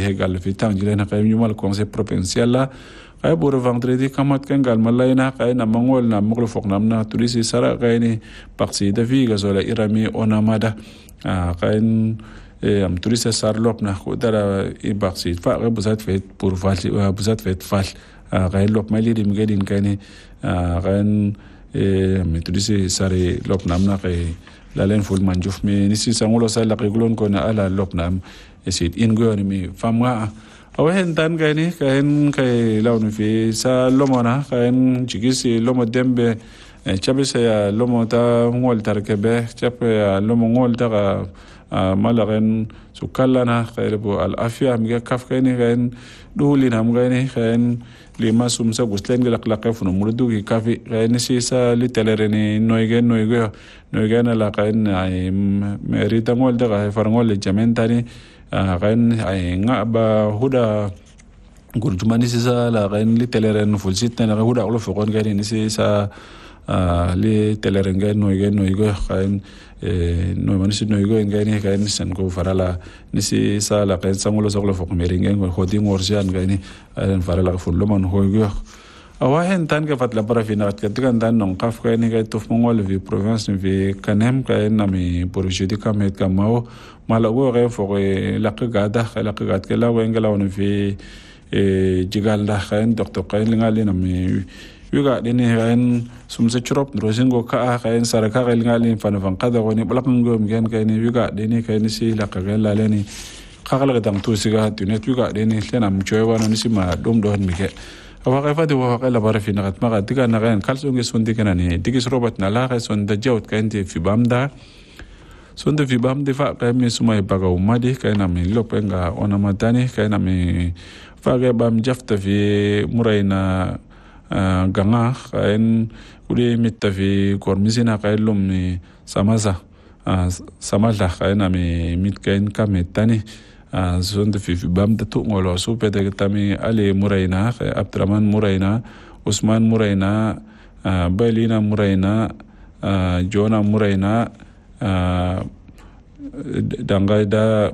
gal fi tang jile na kay nyumal conseil provincial la kay bor vendredi kamat kan gal malayna kay na mangol na muglo fok namna tulisi sara kay ni paksi da fi gazola irami onamada kay am tulisi sarlop na khudara i paksi fa buzat fet pour fal buzat fet fal kay lop mali dim gedin kay ni kay mi tulisi sare lop namna kay lalen ful manjuf mi nisi sangulo sa laqigulon ko na ala lop nam esit ingo ni mi famga awen tan kay ni kay lawni fi sa lomona kay jigisi lomo dembe chabe sa lomo ta ngol tarkebe chape lomo ngol ta malaren sukallana kay bo al afia mi kaf kay ni kay duli nam kay ni kay lima sumsa guslen galak laqaf no murdu ki kafi kay ni sa litelereni noygen na la kay ay merita ngol ta farngol jamentani kain ay nga ba huda gurjumani sisa la kain li teleren fulsit na huda ulo fokon kain ni sisa li teleren kain noigo kain no manisi noigo kain san ko farala ni sisa la kain sangulo soklo fok meringen ko hodi ngorsian kain ay farala fullo man hoigo awahen tan ka fatla para finat ka tikan tan nong kaf kain ni kay tuf mongol vi province vi kanem kain nami porjudi kamet kamao malago kay fo laqgada ke la wengala on fi jigalda kain doctor kain ngali nami yuga dini kain sumse churop rosingo ka kain saraka kain ngali fan qada woni blaqngo mgen kain yuga dini kain si laqga la leni khagala dang tusiga tunet yuga dini lenam choywa no si ma dom don mige awa fadi wa qala bara fi nagat maga diga nagan kalso ngi sondi kanani digis robat na la kay sonda jawt kain fi bamda sonda fi bamde fa kay mi sumay baga umadi kay na mi lopenga ona matani kay na mi fa kay bam jafta fi murayna ganga kay uli mitta fi kormisina kay lum mi samala kay na mi mit kay kametani sonda fi bamda tu ngolo supe de tami ali murayna abdraman murayna usman murayna balina murayna jona murayna dangada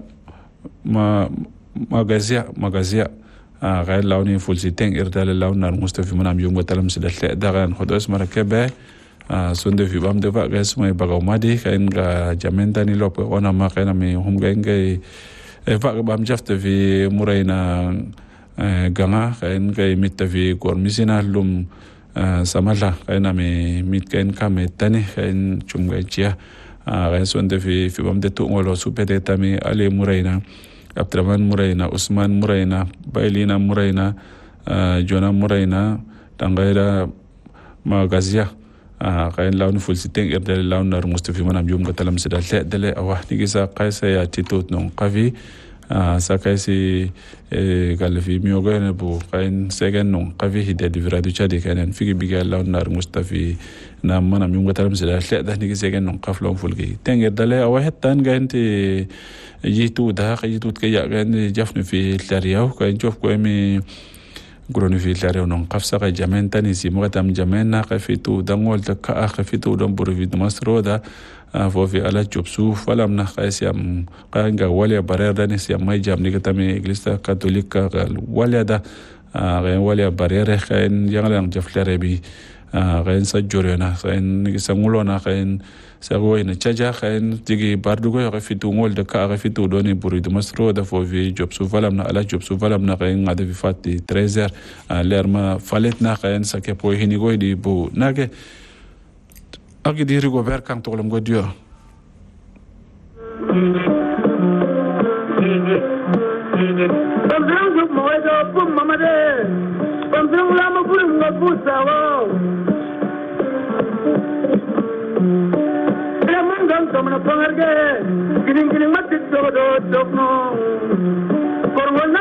magazia kay lawni fulsiteng irdal lawnar mustafi manam yum watalam sidalle dagan khodos marakebe sonde fi bam deba gas may bagawmadi kain ga jamentani lop ona ma kain mi humgenge fa bam jafta fi murayna ganga kain kay mitta fi kormisina lum samala kain mi mit kain kametani kain chumgajia kain sonde fi bam de tu ngolo supete tami ali murayna abdraman murayna usman murayna bailina murayna jona murayna tangayda magazia kain lawn fulsiteng irdal lawn nar mustafi manam yum gatalam sidal dele awah nigisa qaisa ya titut non qavi sa kaisi galfi miogene bu kain segen non qavi hide divradu chadi kanen figi biga lawn nar mustafi na manam yum gatalam sidal da nigisa segen non qaflon fulgi teng irdal awah tan ganti jitu da jitu kaya gan jafnu fi tariyaw kain jof ko mi groni fi tariyaw non qafsa ka jamentani si mugatam jamenna qafitu dangol ta ka qafitu don burvi masroda fo fi ala jobsu falam na qaisiam qanga wala barera ni siam may jam ni katami iglesia katolika wala da wala barera kain yang jaflare bi kain sa jorena kain ni sangulona kain sagoy na chaja kain tigi bardugo ya fitu ngol de ka fitu doni buridu masro da fo vi job su valam na ala job su valam na kain ngade vi fatti 13h lerma falet na kain sa ke po hini go di bu nage agi diri go ber kan tolom go dio Tomna pangarge gining matit do no korwal na